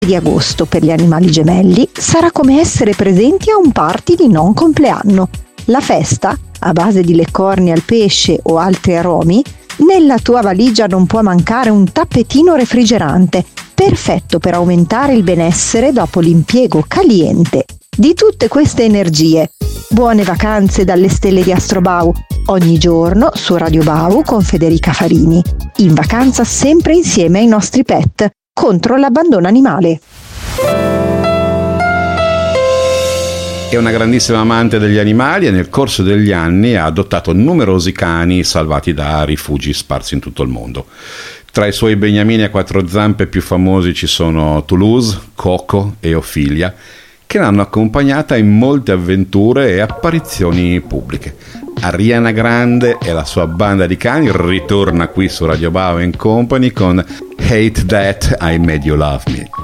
di agosto per gli animali gemelli sarà come essere presenti a un party di non compleanno. La festa, a base di leccorni al pesce o altri aromi, nella tua valigia non può mancare un tappetino refrigerante, perfetto per aumentare il benessere dopo l'impiego caliente di tutte queste energie. Buone vacanze dalle stelle di Astrobau, ogni giorno su Radio Bau con Federica Farini. In vacanza sempre insieme ai nostri pet, contro l'abbandono animale. È una grandissima amante degli animali e nel corso degli anni ha adottato numerosi cani salvati da rifugi sparsi in tutto il mondo. Tra i suoi beniamini a quattro zampe più famosi ci sono Toulouse, Coco e Ophelia, che l'hanno accompagnata in molte avventure e apparizioni pubbliche. Ariana Grande e la sua banda di cani ritorna qui su Radio Bau & Company con Hate That I Made You Love Me.